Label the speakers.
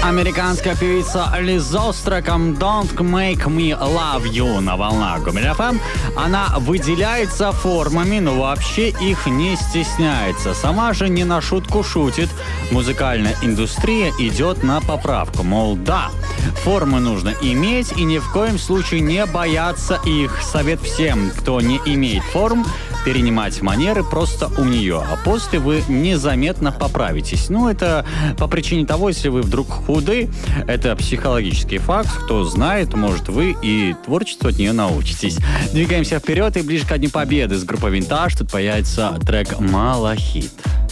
Speaker 1: Американская певица Лиззо с треком «Don't Make Me Love You» на волнах Гомель ФМ. Она выделяется формами, но вообще их не стесняется. Сама же не на шутку шутит. Музыкальная индустрия идет на поправку. Мол, да, формы нужно иметь и ни в коем случае не бояться их. Совет всем, кто не имеет форм, перенимать манеры просто у нее, а после вы незаметно поправитесь. Ну, это по причине того, если вы вдруг худы, это психологический факт. Кто знает, может, вы и творчеству от нее научитесь. Двигаемся вперед, и ближе ко Дню Победы с группой «Винтаж» тут появится трек «Малахит».